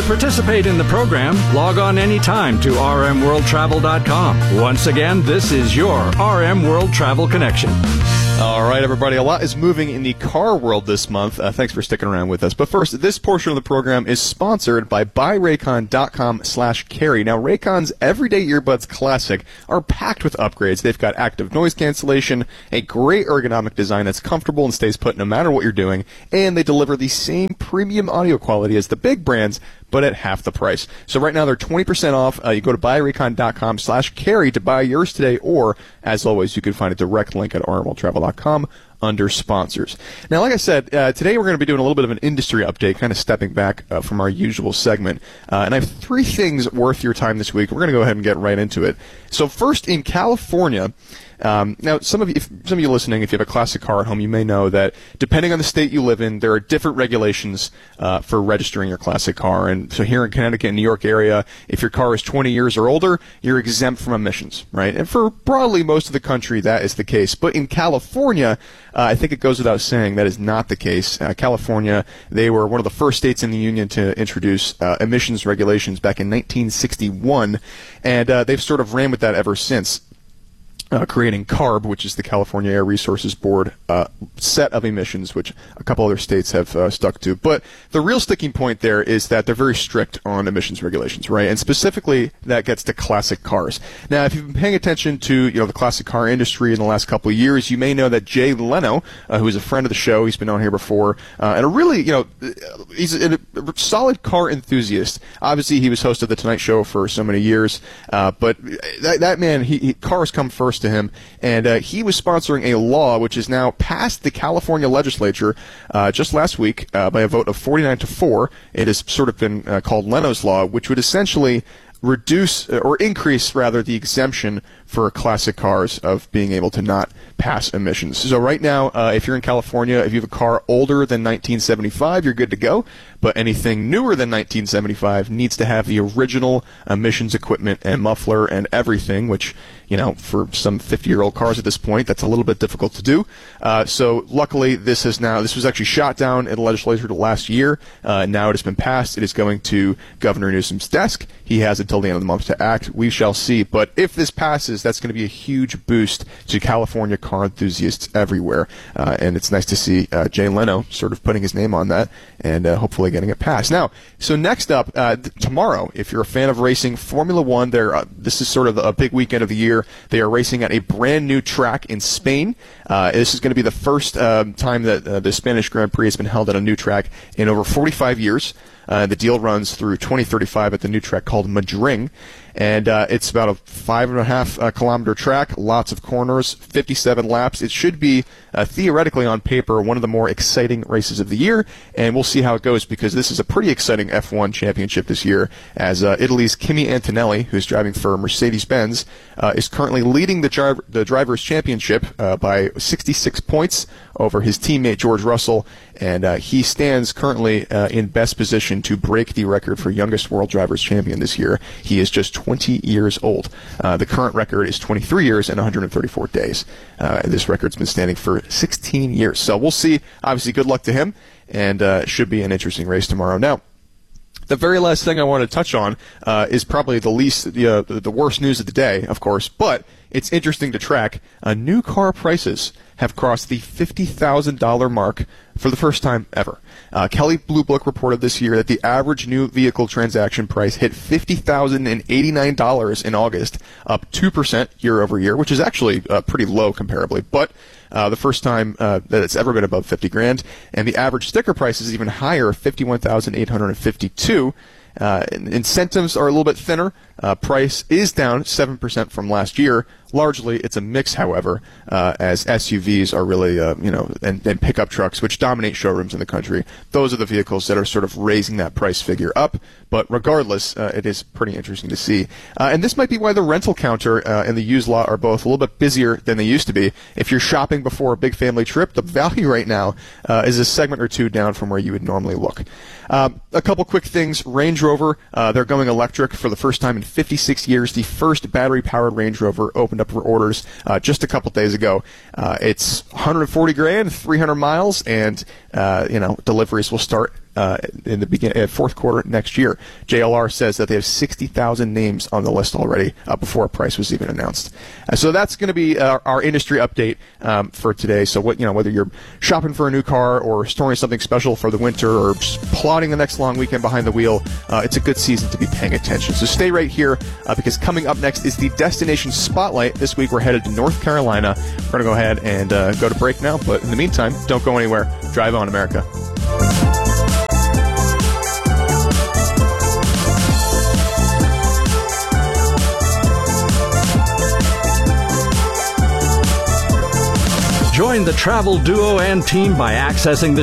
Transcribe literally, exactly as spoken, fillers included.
participate in the program, log on anytime to r m world travel dot com. Once again, this is your R M World Travel Connection. All right, everybody. A lot is moving in the car world this month. Uh, thanks for sticking around with us. But first, this portion of the program is sponsored by buy raycon dot com slash carry. Now, Raycon's Everyday Earbuds Classic are packed with upgrades. They've got active noise cancellation, a great ergonomic design that's comfortable and stays put no matter what you're doing, and they deliver the same premium audio quality as the big brands, but at half the price. So right now they're twenty percent off. Uh, you go to buy raycon dot com slash carry to buy yours today, or, as always, you can find a direct link at r m world travel dot com under sponsors. Now, like I said, uh, today we're going to be doing a little bit of an industry update, kind of stepping back uh, from our usual segment. Uh, and I have three things worth your time this week. We're going to go ahead and get right into it. So first, in California, Um, now, some of you, if, some of you listening, if you have a classic car at home, you may know that depending on the state you live in, there are different regulations uh, for registering your classic car. And so here in Connecticut and New York area, if your car is twenty years or older, you're exempt from emissions, right? And for broadly most of the country, that is the case. But in California, uh, I think it goes without saying that is not the case. Uh, California, they were one of the first states in the union to introduce uh, emissions regulations back in nineteen sixty-one, and uh, they've sort of ran with that ever since. Uh, creating CARB, which is the California Air Resources Board uh, set of emissions, which a couple other states have uh, stuck to. But the real sticking point there is that they're very strict on emissions regulations, right? And specifically, that gets to classic cars. Now, if you've been paying attention to you know the classic car industry in the last couple of years, you may know that Jay Leno, uh, who is a friend of the show, he's been on here before, uh, and a really, you know, he's a, a solid car enthusiast. Obviously, he was host of The Tonight Show for so many years, uh, but that, that man, he, he cars come first to him, and uh, he was sponsoring a law which is now passed the California legislature uh, just last week uh, by a vote of forty-nine to four. It has sort of been uh, called Leno's Law, which would essentially reduce or increase rather the exemption for classic cars of being able to not pass emissions. So right now, uh, if you're in California, if you have a car older than nineteen seventy-five, you're good to go. But anything newer than nineteen seventy-five needs to have the original emissions equipment and muffler and everything, which, you know, for some fifty-year-old cars at this point, that's a little bit difficult to do. Uh, so luckily, this has now, this was actually shot down in the legislature last year. Uh, now it has been passed. It is going to Governor Newsom's desk. He has until the end of the month to act. We shall see. But if this passes, that's going to be a huge boost to California car enthusiasts everywhere. Uh, and it's nice to see uh, Jay Leno sort of putting his name on that and uh, hopefully getting it passed. Now, so next up, uh, th- tomorrow, if you're a fan of racing, Formula One, there, uh, this is sort of a big weekend of the year. They are racing at a brand new track in Spain. Uh, this is going to be the first uh, time that uh, the Spanish Grand Prix has been held at a new track in over forty-five years. Uh, the deal runs through twenty thirty-five at the new track called Madrid, and uh, it's about a five and a half uh, kilometer track, lots of corners, fifty-seven laps. It should be uh, theoretically on paper one of the more exciting races of the year, and we'll see how it goes because this is a pretty exciting F one championship this year as uh, Italy's Kimi Antonelli, who's driving for Mercedes-Benz, uh, is currently leading the, driver, the Drivers' Championship uh, by sixty-six points over his teammate George Russell, and uh, he stands currently uh, in best position to break the record for youngest world drivers champion this year. He is just twenty years old. Uh, the current record is twenty-three years and one hundred thirty-four days. Uh, this record's been standing for sixteen years. So we'll see. Obviously, good luck to him, and uh, should be an interesting race tomorrow. Now, the very last thing I want to touch on uh, is probably the least, uh, the worst news of the day, of course, but it's interesting to track. Uh, new car prices have crossed the fifty thousand dollars mark for the first time ever. Uh, Kelley Blue Book reported this year that the average new vehicle transaction price hit fifty thousand eighty-nine dollars in August, up two percent year over year, which is actually uh, pretty low comparably, but uh, the first time uh, that it's ever been above fifty grand. And the average sticker price is even higher, fifty-one thousand eight hundred fifty-two. Uh, incentives are a little bit thinner. Uh, price is down seven percent from last year. Largely, it's a mix, however, uh, as S U Vs are really, uh, you know, and, and pickup trucks, which dominate showrooms in the country. Those are the vehicles that are sort of raising that price figure up. But regardless, uh, it is pretty interesting to see. Uh, and this might be why the rental counter uh, and the used lot are both a little bit busier than they used to be. If you're shopping before a big family trip, the value right now uh, is a segment or two down from where you would normally look. Um, a couple quick things. Range Rover, uh, they're going electric for the first time in fifty-six years. The first battery-powered Range Rover opened up for orders uh, just a couple days ago. Uh, it's one hundred forty grand, three hundred miles, and uh, you know deliveries will start uh, in the beginning, uh, fourth quarter next year. J L R says that they have sixty thousand names on the list already uh, before a price was even announced. Uh, so that's going to be our, our industry update um, for today. So what you know, whether you're shopping for a new car or storing something special for the winter or just plotting the next long weekend behind the wheel, uh, it's a good season to be paying attention. So stay right here uh, because coming up next is the Destination Spotlight. This week we're headed to North Carolina. We're going to go ahead and uh, go to break now, but in the meantime, don't go anywhere. Drive on, America. Join the travel duo and team by accessing the